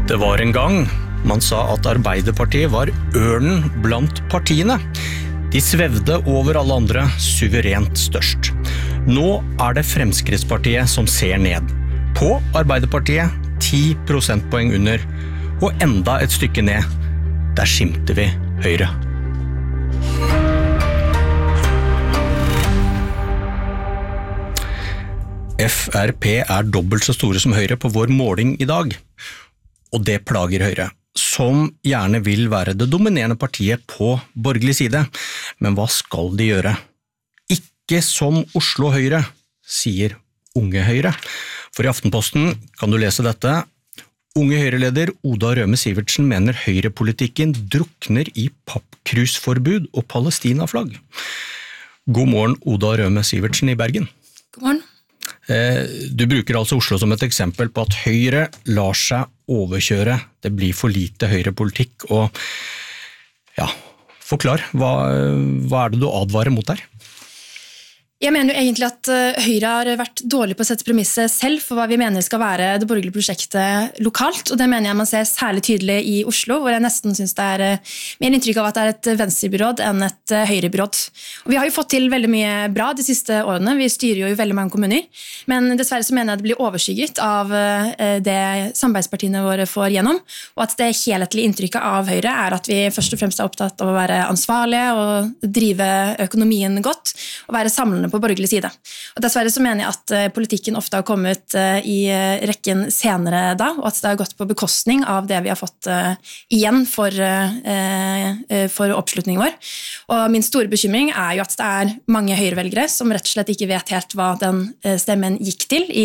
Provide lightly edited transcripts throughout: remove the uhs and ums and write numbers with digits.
Det var en gang man sa at Arbeiderpartiet var ørnen blant partiene. De svevde over alle andre, suverent størst. Nå det Fremskrittspartiet som ser ned. På Arbeiderpartiet 10 prosentpoeng under, og enda et stykke ned. Der skimter vi Høyre. FrP dobbelt så store som Høyre på vår måling i dag, og det plager Høyre, som gjerne vil være det dominerende partiet på borgerlig side. Men hva skal de gjøre? Ikke som Oslo Høyre, sier Unge Høyre. For i Aftenposten kan du lese dette. Unge Høyre-leder Oda Røme Sivertsen mener Høyre-politikken drukner i pappkrusforbud og Palestina-flagg. God morgen, Oda Røme Sivertsen i Bergen. God morgen. Du bruker altså Oslo som et eksempel på at Høyre lar seg overkjøre. Det blir for lite Høyre-politikk, og ja, forklar, hva det du advarer mot der? Jeg mener jo egentlig at Høyre har vært dårlig på å sette premisset selv for hva vi mener skal være det borgerlige prosjektet lokalt, og det mener jeg man ser særlig tydelig i Oslo, hvor jeg nesten synes det mer inntrykk av at det et venstrebyråd enn et høyrebyråd. Og vi har jo fått til veldig mye bra de siste årene, vi styrer jo i veldig mange kommuner, men dessverre så mener jeg det blir overskygget av det samarbeidspartiene våre får gjennom, og at det helhetlige inntrykket av Høyre at vi først og fremst opptatt av å være ansvarlige og drive økonomien godt, og være samlende på borgerlig side. Og dessverre så mener jeg at politikken ofte har kommet i rekken senere da, og at det har gått på bekostning av det vi har fått igjen for oppslutningen vår. Og min store bekymring jo at det mange høyrevelgere som rett og slett ikke vet helt hva den stemmen gikk til i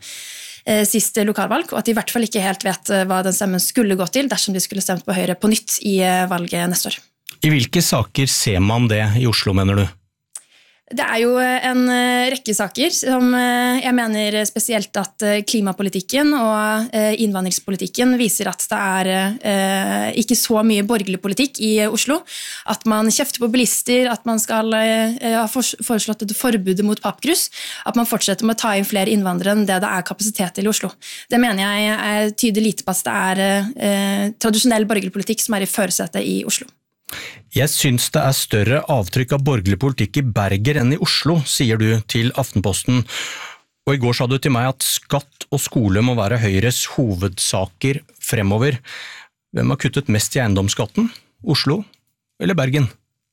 siste lokalvalg, og at de i hvert fall ikke helt vet hva den stemmen skulle gå til dersom de skulle stemt på Høyre på nytt i valget neste år. I hvilke saker ser man det i Oslo, mener du? Det jo en rekke saker som jeg mener spesielt at klimapolitikken og innvandringspolitikken viser at det ikke så mye borgerlig politikk i Oslo. At man kjefter på bilister, at man skal ha foreslått et forbud mot pappkrus, at man fortsetter med å ta inn flere innvandrere enn det kapasitet til i Oslo. Det mener jeg tyder lite på at det tradisjonell borgerlig politikk som i førersetet i Oslo. Jeg synes det større avtrykk av borgerlig politikk i Bergen enn i Oslo, sier du til Aftenposten. Og i går sa du til meg at skatt og skole må være Høyres hovedsaker fremover. Hvem har kuttet mest i eiendomsskatten? Oslo eller Bergen?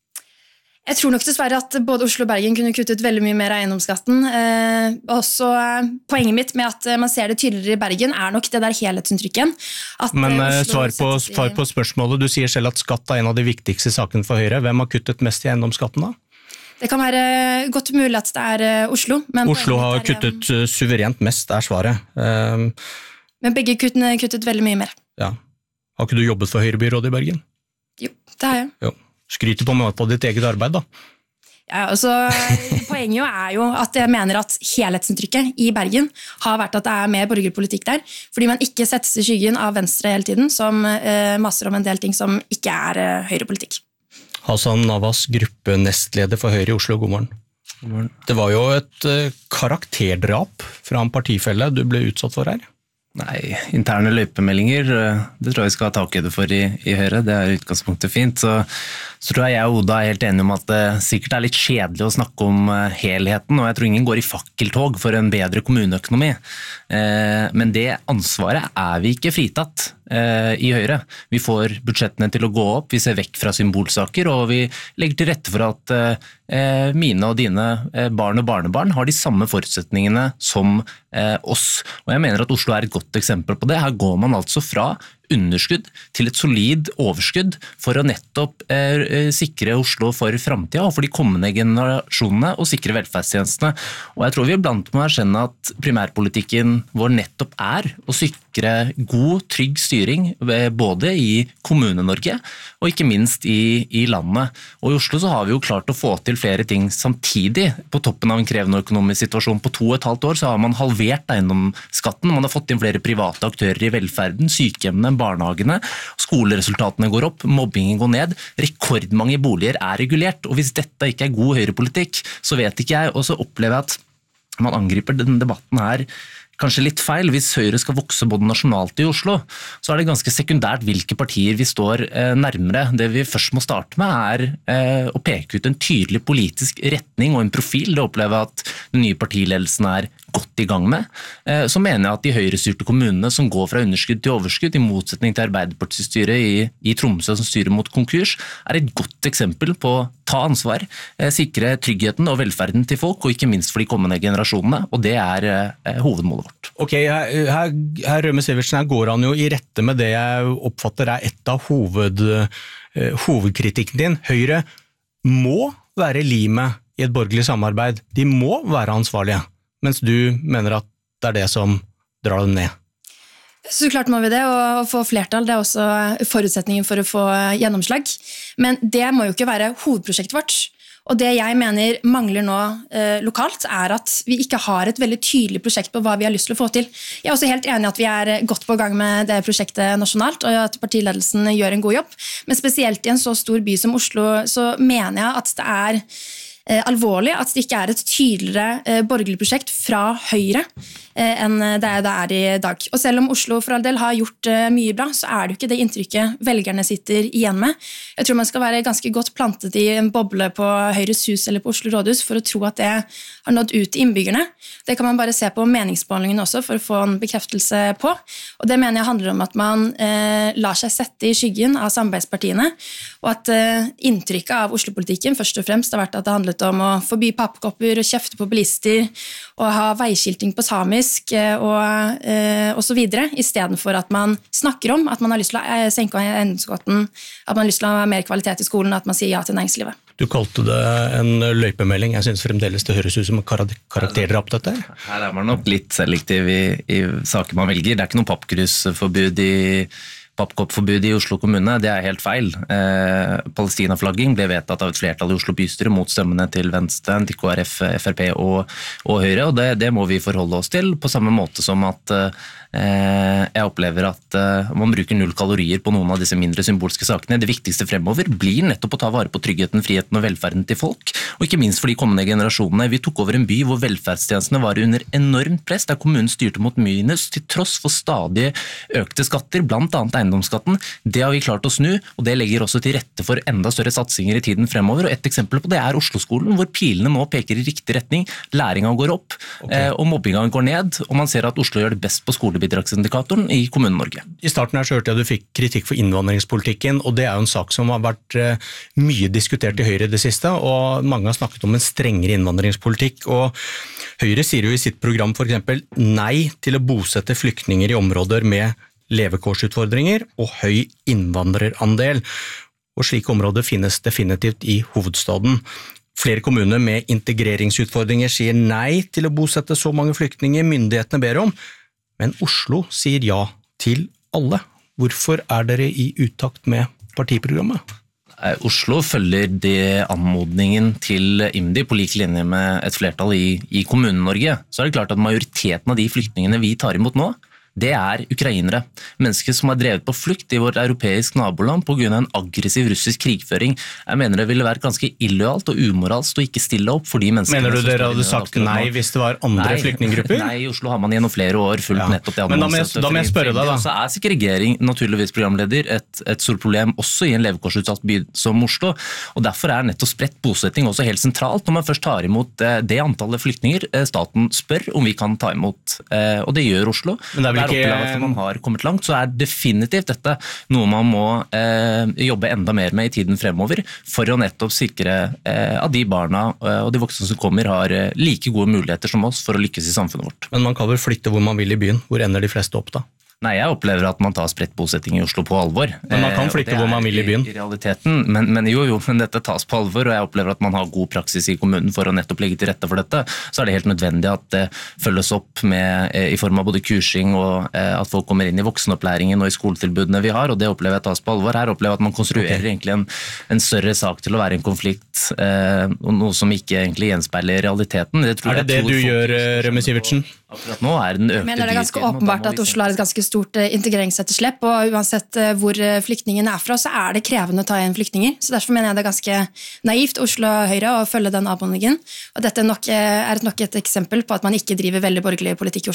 Jeg tror nok dessverre at både Oslo og Bergen kunne kuttet veldig mye mer av eiendomsskatten. Også poenget mitt med at man ser det tydeligere i Bergen nok det der helhetsinntrykket. Men svar på spørsmålet, du sier selv at skatt en av de viktigste sakene for Høyre. Hvem har kuttet mest i eiendomsskatten da? Det kan være godt mulig at det Oslo. Men Oslo har kuttet suverent mest, svaret. Men begge kuttene kuttet veldig mye mer. Ja. Har ikke du jobbet for Høyrebyrådet i Bergen? Jo, det har jeg. Jo. Skryter på ditt eget arbeid da? Ja, altså, poenget jo at jeg mener at helhetsinntrykket i Bergen har vært at det mer borgerpolitikk der, fordi man ikke settes i skyggen av Venstre hele tiden, som maser om en del ting som ikke høyrepolitikk. Hassan Navas, gruppenestleder for Høyre i Oslo, god morgen. God morgen. Det var jo et karakterdrap fra en partifelle du ble utsatt for her. Nei, interne løypemeldinger, det tror jeg vi skal ha tak i det for i Høyre, det utgangspunktet fint. Så tror jeg og Oda helt enige om at det sikkert litt kjedelig å snakke om helheten, og jeg tror ingen går i fakkeltog for en bedre kommuneøkonomi. Men det ansvaret vi ikke fritatt i Høyre. Vi får budsjettene til å gå opp, vi ser vekk fra symbolsaker, og vi legger til rette for at mine og dine barn og barnebarn har de samme forutsetningene som oss. Og jeg mener at Oslo et godt eksempel på det. Her går man altså fra underskudd til et solid overskudd for å nettopp sikre Oslo for fremtiden og for de kommende generasjonene og sikre velferdstjenestene. Og jeg tror vi blant må erkjenne at primærpolitikken vår nettopp å sikre god, trygg styring både i Kommune-Norge og ikke minst i landet. Og i Oslo så har vi jo klart å få til flere ting samtidig. På toppen av en krevende økonomisk situasjon på 2,5 år så har man halvert eiendomsskatten, man har fått inn flere private aktører i velferden, sykehjemmene, barnehagene, skoleresultatene går opp, mobbingen går ned, rekordmange boliger regulert, og hvis dette ikke god høyrepolitikk, så vet ikke jeg, og så opplever jeg at man angriper denne debatten her kanskje litt feil. Hvis Høyre skal vokse både nasjonalt i Oslo, så det ganske sekundært hvilke partier vi står nærmere. Det vi først må starte med å peke ut en tydelig politisk retning og en profil. Det opplever jeg at den nye partiledelsen godt i gang med. Så mener jeg at de høyrestyrte kommunene som går fra underskudd til overskudd, i motsetning til Arbeiderpartistyret i Tromsø som styrer mot konkurs, et godt eksempel på å ta ansvar, sikre tryggheten og velferden til folk, og ikke minst for de kommende generasjonene, og det hovedmålet vårt. Ok, her Rømme Sivertsen, her går han jo i rette med det jeg oppfatter et av hovedkritikken din. Høyre må være limet i et borgerlig samarbeid. De må være ansvarlige, mens du mener at det det som drar dem ned. Så klart må vi det, og få flertall, det også forutsetningen for å få gjennomslag. Men det må jo ikke være hovedprosjektet vårt. Og det jeg mener mangler nå lokalt, at vi ikke har et veldig tydelig prosjekt på hva vi har lyst til å få til. Jeg er også helt enig at vi godt på gang med det prosjektet nasjonalt, og at partiledelsen gjør en god jobb. Men spesielt i en så stor by som Oslo, så mener jeg at det alvorlig at det ikke et tydeligere borgerlig prosjekt fra Høyre enn det i dag. Og selv om Oslo for all del har gjort mye bra, så det jo ikke det inntrykket velgerne sitter igjen med. Jeg tror man skal være ganske godt plantet i en boble på Høyres hus eller på Oslo rådhus for å tro at det har nådd ut til innbyggerne. Det kan man bare se på meningsmålingen også for å få en bekreftelse på. Og det mener jeg handler om at man lar seg sette i skyggen av samarbeidspartiene, og at inntrykket av Oslo-politikken først og fremst har vært at det handlet om å forby pappkopper og kjefte på bilister og ha veiskilting på samisk og så videre, i stedet for at man snakker om at man har lyst til å senke eiendomsskatten, at man har lyst til å ha mer kvalitet i skolen, at man sier ja til næringslivet. Du kalte det en løypemelding. Jeg synes fremdeles det høres ut som karakterer opp dette. Her man nok litt selektiv i saker man velger. Det ikke noe pappkoppforbud i Oslo kommune, det helt feil. Palestina-flagging ble vedtatt av et flertall i Oslo bystyre mot stemmene til Venstre, til KrF, FrP og Høyre, og det må vi forholde oss til, på samme måte som at jeg opplever at man bruker 0 kalorier på noen av disse mindre symbolske sakene. Det viktigste fremover blir nettopp å ta vare på tryggheten, friheten og velferden til folk, og ikke minst for de kommende generasjonene. Vi tok over en by hvor velferdstjenestene var under enormt press, der kommunen styrte mot minus, til tross for stadig økte skatter, blant annet eiendomsskatten. Det har vi klart å snu, og det legger også til rette for enda større satsinger i tiden fremover, og et eksempel på det Oslo-skolen, hvor pilene nå peker i riktig retning, læringen går opp, og mobbingen går ned, og man ser at Oslo gjør det best på skolebidragsindikatoren i Kommune-Norge. I starten så hørte jeg at du fikk kritikk for innvandringspolitikken, og det jo en sak som har vært mye diskutert i Høyre det siste, og mange har snakket om en strengere innvandringspolitikk, og Høyre sier jo i sitt program for eksempel nei til å bosette flyktninger i områder med levekårsutfordringer og høy innvandrerandel. Og slike områder finnes definitivt i hovedstaden. Flere kommuner med integreringsutfordringer sier nei til å bosette så mange flyktninger myndighetene ber om, men Oslo sier ja til alle. Hvorfor dere i utakt med partiprogrammet? Oslo følger det anmodningen til IMDi på lik linje med et flertall i Kommune-Norge. Så det klart at majoriteten av de flyktningene vi tar imot nå, det ukrainere. Mennesker som har drevet på flukt i vårt europeisk naboland på grunn av en aggressiv russisk krigføring. Jeg mener det ville vært ganske illojalt og umoralsk å ikke stille opp for de menneskene. Mener du dere hadde sagt nei hvis det var andre flyktninggrupper? Nei, i Oslo har man gjennom flere år fulgt nettopp det. Men da må jeg spørre deg da. Så segregering, naturligvis programleder, et stort problem også i en levekårsutsatt by som Oslo, og derfor nettopp spredt bosetting også helt sentralt når man først tar imot det antallet flyktninger staten spør om vi kan ta imot, og det gjør Oslo. Men det at man har kommet langt, så definitivt dette noe man må jobbe enda mer med i tiden fremover, for å nettopp sikre at de barna og de voksne som kommer har like gode muligheter som oss for å lykkes i samfunnet vårt. Men man kan vel flytte hvor man vil i byen? Hvor ender de fleste opp da? Nei, jeg opplever at man tar spredt bosetting i Oslo på alvor. Men man kan flytte hvor man vil i byen? I realiteten, men dette tas på alvor, og jeg opplever at man har god praksis i kommunen for å nettopp legge til rette for dette. Så det helt nødvendig at det følges opp i form av både kursing og at folk kommer inn i voksenopplæringen og i skoletilbudene vi har, og det opplever jeg tas på alvor. Her opplever jeg at man konstruerer egentlig en større sak til å være en konflikt, og noe som ikke egentlig gjenspeiler realiteten. Det du gjør, Rømme Sivertsen? Akkurat nå den økte men det ganske åpenbart at Oslo har et ganske stort integreringsetterslep, og uansett hvor flyktningen fra, så det krevende å ta igjen flyktninger. Så derfor mener jeg det ganske naivt Oslo Høyre å følge den anmodningen. Og dette nok et eksempel på at man ikke driver veldig borgerlig politikk i Oslo.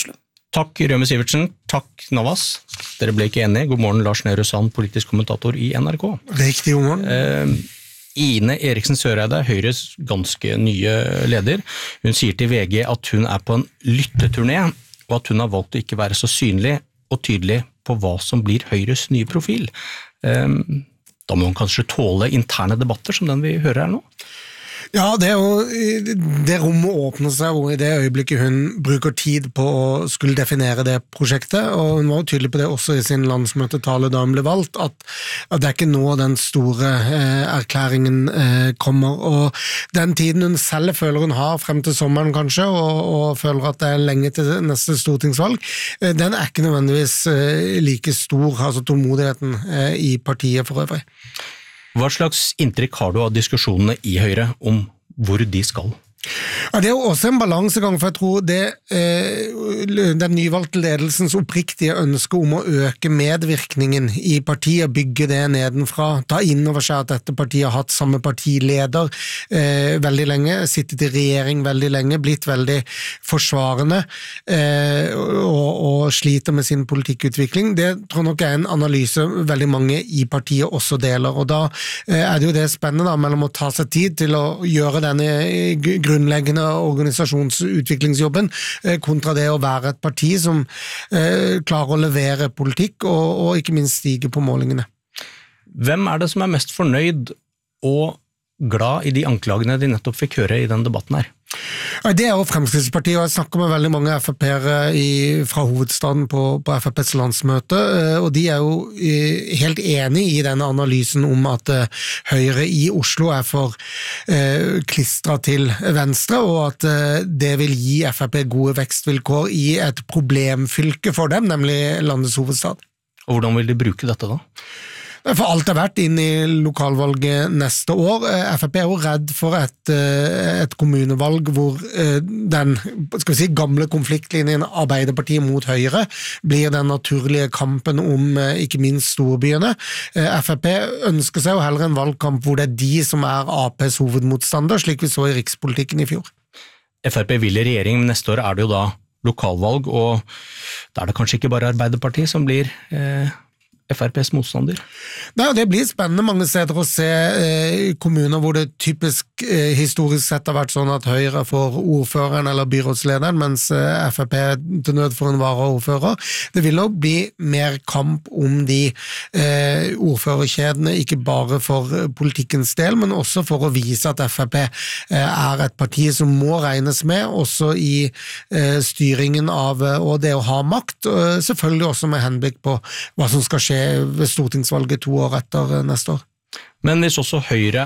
Takk Røme Sivertsen, takk Navas. Dere ble ikke enige. God morgen Lars Nehru Sand, politisk kommentator i NRK. Riktig, god morgen. Ine Eriksen Søreide, Høyres ganske nye leder, hun sier til VG at hun på en lytteturné, og at hun har valgt å ikke være så synlig og tydelig på hva som blir Høyres nye profil. Da må hun kanskje tåle interne debatter som den vi hører her nå? Ja, det jo det rommet åpner seg hvor I det øyeblikket hun bruker tid på å skulle definere det prosjektet, og hun var jo tydelig på det også I sin landsmøtetale da hun ble valgt, at det ikke nå den store erklæringen kommer, og den tiden hun selv føler hun har frem til sommeren kanskje, og føler at det lenge til neste stortingsvalg, den ikke nødvendigvis like stor, altså tålmodigheten I partiet for øvrig. Hva slags inntrykk har du av diskusjonene I Høyre om hvor de skal? Ja, det jo også en balansegang, for jeg tror den nyvalgte ledelsens oppriktige ønske om å øke medvirkningen I partiet, bygge det nedenfra, ta inn over seg at dette partiet har hatt samme partileder veldig lenge, sittet I regjering veldig lenge, blitt veldig forsvarende og sliter med sin politikkutvikling. Det tror jeg nok en analyse veldig mange I partiet også deler, og da det jo det spennende da, mellom å ta seg tid til å gjøre denne grunnleggende organisasjonsutviklingsjobben kontra det å være et parti som klarer å levere politikk og ikke minst stige på målingene. Hvem det som mest fornøyd og glad I de anklagene de nettopp fikk høre I den debatten her? Ja, det jo Fremskrittspartiet, og jeg snakker med veldig mange FrP'ere fra hovedstaden på FrPs landsmøte, og de jo helt enige I denne analysen om at Høyre I Oslo for klistret til venstre, og at det vil gi FrP gode vekstvilkår I et problemfylke for dem, nemlig landets hovedstad. Og hvordan vil de bruke dette da? For alt har vært inn I lokalvalget neste år. FrP jo redd for et kommunevalg hvor den skal vi si, gamle konfliktlinjen Arbeiderpartiet mot Høyre blir den naturlige kampen om ikke minst storbyene. FrP ønsker seg jo heller en valgkamp hvor det de som APs hovedmotstander, slik vi så I rikspolitikken I fjor. FrP vil I regjering, men neste år det jo da lokalvalg, og da det kanskje ikke bare Arbeiderpartiet som blir FrPs motstander? Nei, det blir spennende mange steder å se kommuner hvor det typisk historisk sett har vært sånn at Høyre får ordføreren eller byrådslederen, mens FrP til nød for en varaordfører. Det vil nok bli mer kamp om de ordførerkjedene, ikke bare for politikkens del, men også for å vise at FrP et parti som må regnes med, også I styringen av og det å ha makt, selvfølgelig også med henblikk på hva som skal skje ved stortingsvalget 2 år etter neste år. Men hvis også Høyre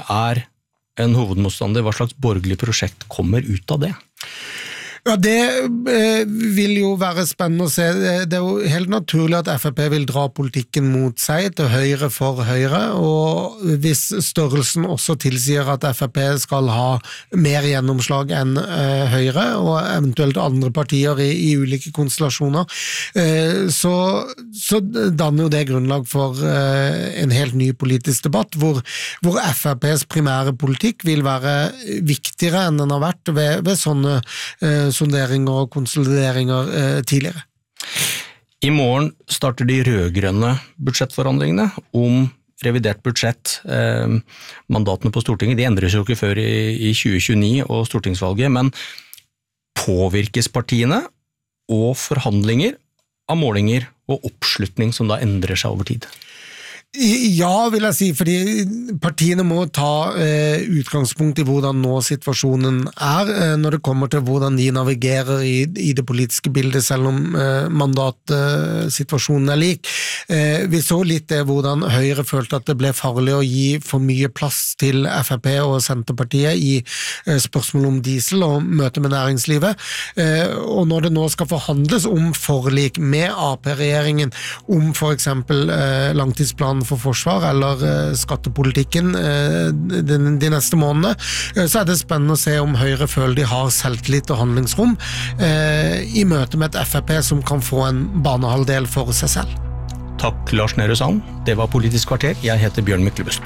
en hovedmotstander, hva slags borgerlig prosjekt kommer ut av det? Ja, det vil jo være spennende å se. Det jo helt naturlig at FrP vil dra politikken mot seg til Høyre for Høyre, og hvis størrelsen også tilsier at FrP skal ha mer gjennomslag enn Høyre, og eventuelt andre partier I ulike konstellasjoner, så danner jo det grunnlag for en helt ny politisk debatt, hvor FrPs primære politikk vil være viktigere enn den har vært ved sånne sonderinger og konsolideringer tidligere. I morgen starter de rødgrønne budsjettforhandlingene om revidert budsjett. Mandatene på Stortinget, de endres jo ikke før I 2029 og stortingsvalget, men påvirkes partiene og forhandlinger av målinger og oppslutning som da endrer seg over tid? Ja, vil jeg si, fordi partiene må ta utgangspunkt I hvordan nå situasjonen når det kommer til hvordan de navigerer I det politiske bildet, selv om mandatsituasjonen lik. Vi så litt hvordan Høyre følte at det ble farlig å gi for mye plass til FrP og Senterpartiet I spørsmål om diesel og møte med næringslivet, og når det nå skal forhandles om forlik med AP-regjeringen om for eksempel langtidsplanen for forsvar eller skattepolitikken de neste månedene, så det spennende å se om Høyre føler de har selvtillit og handlingsrom I møte med et FrP som kan få en banehalvdel for seg selv. Takk Lars Nehru Sand, det var Politisk kvarter, jeg heter Bjørn Myklebust.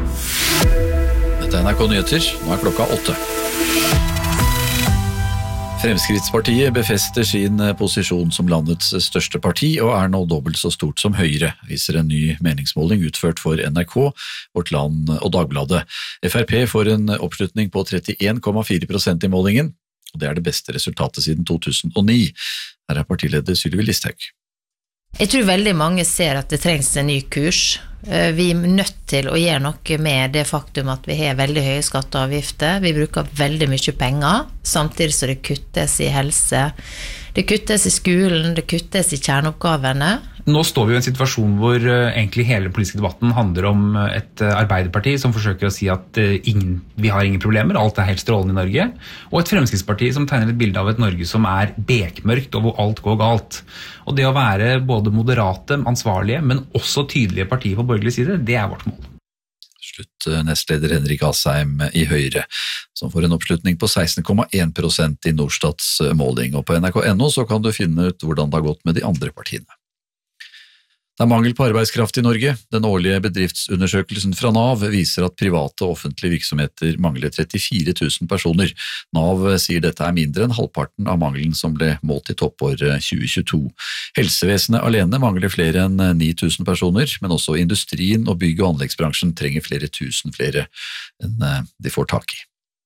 Dette NRK Nyheter, nå klokka 8. Fremskrittspartiet befester sin posisjon som landets største parti og nå dobbelt så stort som Høyre, viser en ny meningsmåling utført for NRK, Vårt Land og Dagbladet. FrP får en oppslutning på 31,4% i målingen, og det det beste resultatet siden 2009. Her partileder Sylvi Listhaug. Jeg tror veldig mange ser at det trengs en ny kurs. Vi nødt til å gjøre noe med det faktum at vi har veldig høye skatter og avgifter. Vi bruker veldig mye penger, samtidig som det kuttes i helse. Det kuttes i skolen, det kuttes i kjerneoppgavene. Nå står vi i en situasjon hvor egentlig hele politiske debatten handler om et Arbeiderparti som forsøker å si at vi har ingen problemer, alt helt strålende i Norge, og et Fremskrittsparti som tegner et bilde av et Norge som bekmørkt og hvor alt går galt. Og det å være både moderate, ansvarlige, men også tydelige partier på borgerlig side, det vårt mål. Slutt nestleder Henrik Asheim i Høyre, som får en oppslutning på 16,1% i Norstats måling, og på nrk.no så kan du finne ut hvordan det har gått med de andre partiene. Det mangel på arbeidskraft i Norge. Den årlige bedriftsundersøkelsen fra NAV viser at private og offentlige virksomheter mangler 34 000 personer. NAV sier dette mindre enn halvparten av mangelen som ble målt i toppår 2022. Helsevesenet alene mangler flere enn 9 000 personer, men også industrien og bygg- og anleggsbransjen trenger flere tusen flere enn de får tak i.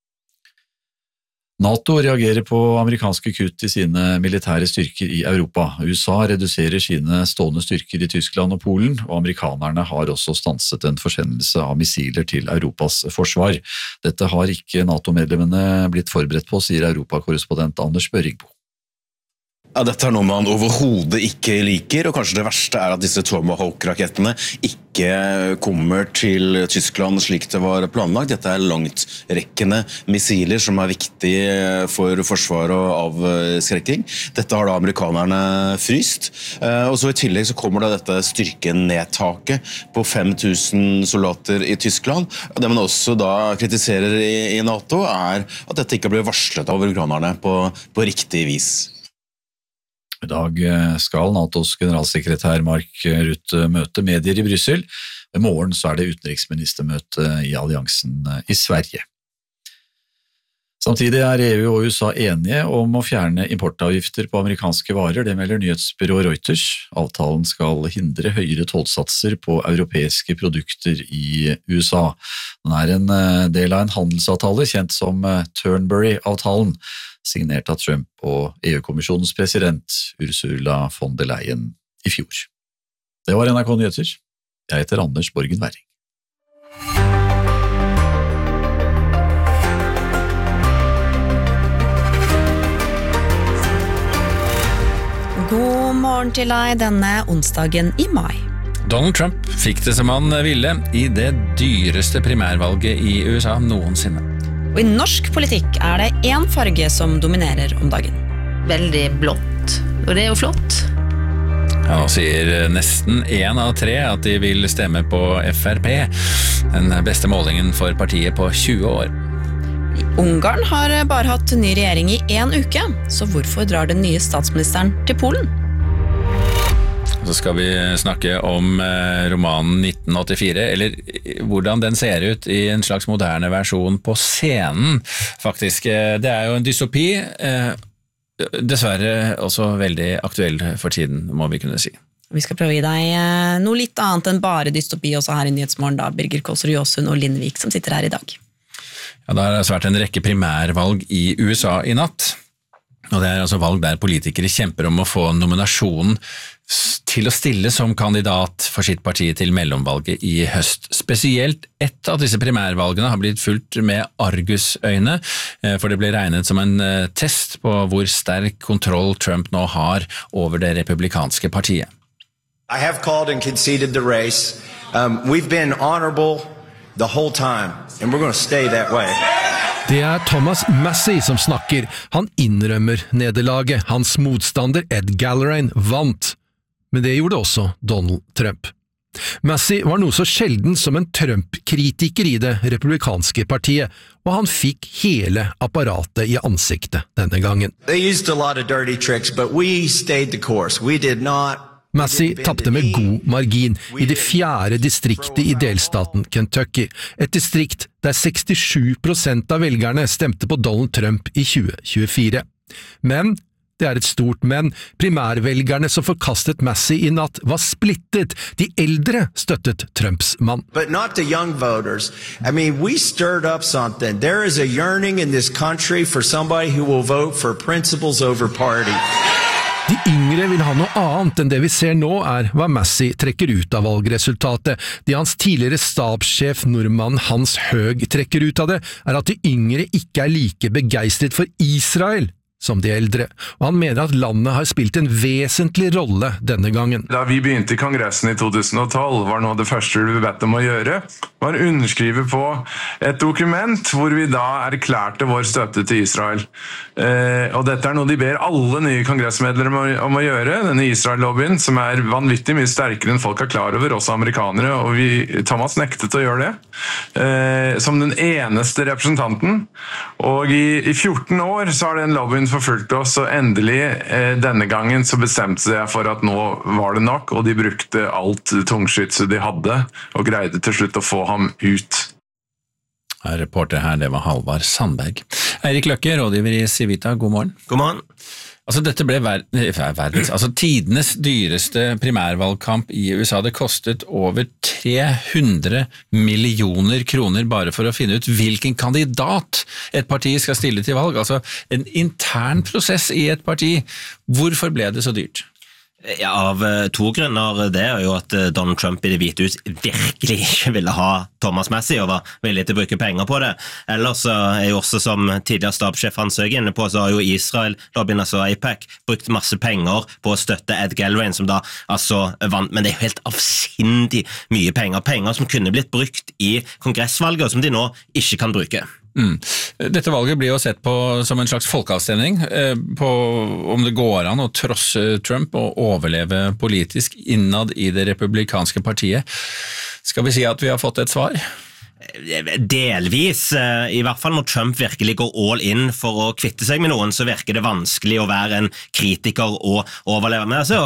NATO reagerer på amerikanske kutt i sine militære styrker i Europa. USA reduserer sine stående styrker i Tyskland og Polen, og amerikanerne har også stanset en forsendelse av missiler til Europas forsvar. Dette har ikke NATO-medlemmene blitt forberedt på, sier Europakorrespondent Anders Børringbo. Ja, dette noe man overhodet ikke liker, og kanskje det verste at disse Tomahawk-rakettene ikke kommer til Tyskland slik det var planlagt. Dette langtrekkende missiler som viktige for forsvar og avskrekking. Dette har da amerikanerne fryst, og så i tillegg så kommer da dette styrkenedtaket på 5000 soldater i Tyskland. Det man også da kritiserer i NATO at dette ikke blir varslet av amerikanerne på riktig vis. I dag skal NATOs generalsekretær Mark Rutte møte medier i Bryssel. I morgen så det utenriksministermøte i alliansen i Sverige. Samtidig EU og USA enige om å fjerne importavgifter på amerikanske varer, det melder nyhetsbyrået Reuters. Avtalen skal hindre høyere tollsatser på europeiske produkter i USA. Den en del av en handelsavtale kjent som Turnberry-avtalen, signert av Trump og EU-kommisjonens president Ursula von der Leyen i fjor. Det var NRK Nyheter. Jeg heter Anders Borgen Werring. God morgen til deg denne onsdagen i mai. Donald Trump fikk det som han ville i det dyreste primærvalget i USA noensinne. Og i norsk politikk det en farge som dominerer om dagen. Veldig blått, og det jo flott. Ja, nå sier nesten 1 av 3 at de vil stemme på FrP, den beste målingen for partiet på 20 år. Ungarn har bare hatt ny regjering i 1 uke, så hvorfor drar den nye statsministeren til Polen? Så skal vi snakke om romanen 1984, eller hvordan den ser ut i en slags moderne versjon på scenen, faktisk. Det jo en dystopi, dessverre også veldig aktuell for tiden, må vi kunne si. Vi skal prøve å gi deg noe litt annet enn bare dystopi, også her i Nyhetsmorgen, da Birger Kåsrud Jåsund og Lindvik som sitter her i dag. Ja, det har vært en rekke primærvalg i USA i natt, og det altså valg der politikere kjemper om å få nominasjonen til å stille som kandidat for sitt parti til mellomvalget i høst. Spesielt ett av disse primærvalgene har blitt fulgt med argusøyne, for det ble regnet som en test på hvor sterk kontroll Trump nå har over det republikanske partiet. I have called and conceded the race. We've been honorable the whole time, and we're going to stay that way. Det Thomas Massie som snakker. Han innrømmer nederlaget. Hans motstander Ed Gallagher vant. Men det gjorde også Donald Trump. Massie var noe så sjelden som en Trump-kritiker i det republikanske partiet, og han fikk hele apparatet i ansiktet denne gangen. They used a lot of dirty tricks, but we stayed the course. We did not. Massie tappte med god margin i det 4. distriktet i delstaten Kentucky, et distrikt der 67% av velgerne stemte på Donald Trump i 2024. Men det et stort men. Primærvelgerne som forkastet Massey I natt var splittet. De eldre støttet Trumps mann. But not the young voters. I mean, we stirred up something. There is a yearning in this country for somebody who will vote for principles over party. De yngre vil ha noe annet enn det vi ser nå hva Massey trekker ut av valgresultatet. Det hans tidligere stabssjef nordmann Hans Høeg trekker ut av det, at de yngre ikke like begeistret for Israel som de eldre, og han mener at landet har spilt en vesentlig rolle denne gangen. Da vi begynte I Kongressen I 2012, var noe av det første vi bedt om å gjøre, var å underskrive på et dokument hvor vi da erklærte vår støtte til Israel. Og dette noe de ber alle nye kongressmedlemmer om å gjøre, denne Israel-lobbyen, som vanvittig mye sterkere enn folk klar over, også amerikanere, og Thomas nektet å gjøre det, som den eneste representanten. Og I 14 år så har den lobbyen forfulgte oss, og endelig denne gangen så bestemte jeg for at nå var det nok, og de brukte alt tungskytset de hadde, og greide til slutt å få ham ut. Reporter her, det var Halvard Sandberg. Eirik Løkke, rådgiver I Civita, god morgen. God morgen. Altså dette ble tidenes dyreste primærvalgkamp I USA. Det kostet over 300 millioner kroner bare for å finne ut hvilken kandidat et parti skal stille til valg. Altså en intern prosess I et parti. Hvorfor ble det så dyrt? Ja, av to grunner. Det jo at Donald Trump I det hvite hus virkelig ikke ville ha Thomas Massey og var villig til å bruke penger på det. Ellers jo også som tidligere stabssjef Hans Høeg inne på, så har jo Israel-lobbyen, altså AIPAC, brukt masse penger på å støtte Ed Galbraith, som da altså vant, men det jo helt avsindig mye penger. Penger som kunne blitt brukt I kongressvalget, og som de nå ikke kan bruke. Dette valget blir jo sett på som en slags folkeavstemning på om det går an å trosse Trump og overleve politisk innad I det republikanske partiet. Skal vi si at vi har fått et svar? Delvis, I hvert fall når Trump virkelig går all in for å kvitte seg med noen, så virker det vanskelig å være en kritiker og overleve med. Altså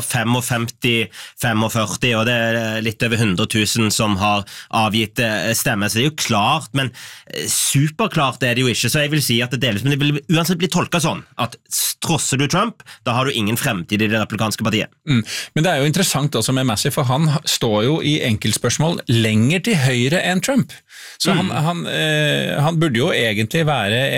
55-45, og det litt over 100 000 som har avgitt stemme, så det jo klart, men superklart det jo ikke, så jeg vil si at det delvis, men det vil uansett bli tolket sånn, at trosser du Trump, da har du ingen fremtid I det republikanske partiet. Men det jo interessant også med Massey, for han står jo I enkeltspørsmål lenger til høyre enn Trump. Så han burde jo egentlig være